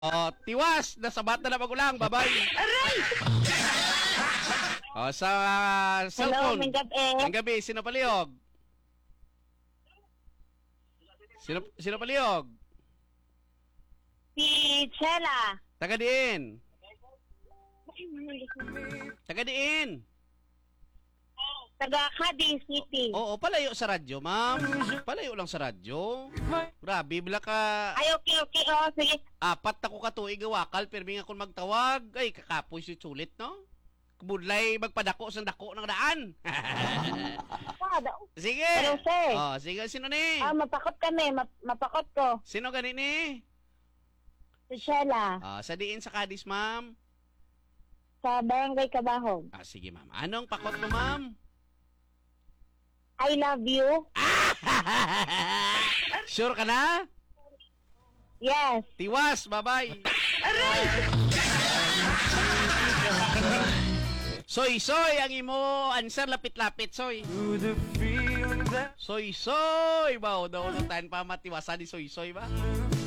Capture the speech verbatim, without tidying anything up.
Oh, tiwas, nasa bata na magulang, babay. Aray! Oh, sa uh, Hello, cellphone. may gabi. Ang gabi, sino palihog? Sino, sino palihog? Si Chela. Taga diin. Taga diin. Taga Cadiz City. Oo, palayo sa radyo, ma'am. Palayo lang sa radyo. Grabe, bila ka... Ay, okay, okay. Oh, sige. Apat na ko katuig gawakal, pero may akong magtawag. Ay, kakapoy si Sulit, no? Kabudlay magpadako sa dako ng daan. Sige. Hello, sir. Oh, sige, sino ni? Ah, mapakot kami. Map mapakot ko. Sino gani ni? Si Chela. Ah, sa diin sa Cadiz, ma'am. Sa Barangay Cabahog. Ah, sige, ma'am. Anong pakot mo, ma'am? I love you. Sure ka na? Yes. Tiwas, bye-bye. Soy, soy, ang imo answer lapit-lapit, soy. Soy, soy, ba? Daw, daw, tayo pa matiwasan ni soy, soy, ba?